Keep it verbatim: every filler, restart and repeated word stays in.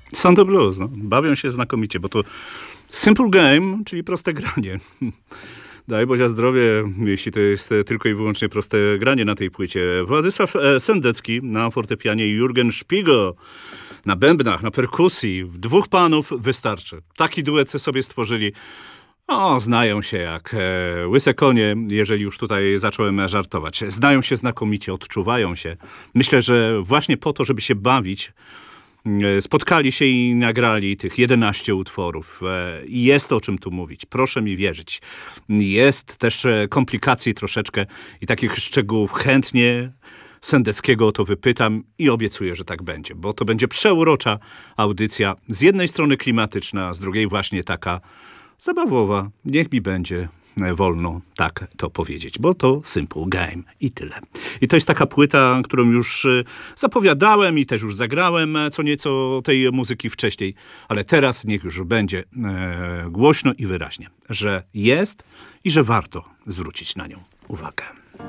Sound of Blues, no. Bawią się znakomicie, bo to simple game, czyli proste granie. Daj Bozia zdrowie, jeśli to jest tylko i wyłącznie proste granie na tej płycie. Władysław Sendecki na fortepianie i Jurgen Szpigo na bębnach, na perkusji. Dwóch panów wystarczy. Taki duet sobie stworzyli. O, znają się jak e, łyse konie, jeżeli już tutaj zacząłem żartować. Znają się znakomicie, odczuwają się. Myślę, że właśnie po to, żeby się bawić, e, spotkali się i nagrali tych jedenaście utworów. E, I jest o czym tu mówić. Proszę mi wierzyć. Jest też e, komplikacji troszeczkę i takich szczegółów. Chętnie Sendeckiego o to wypytam i obiecuję, że tak będzie, bo to będzie przeurocza audycja. Z jednej strony klimatyczna, a z drugiej właśnie taka zabawowa. Niech mi będzie wolno tak to powiedzieć, bo to simple game i tyle. I to jest taka płyta, którą już zapowiadałem i też już zagrałem co nieco tej muzyki wcześniej, ale teraz niech już będzie e, głośno i wyraźnie, że jest i że warto zwrócić na nią uwagę.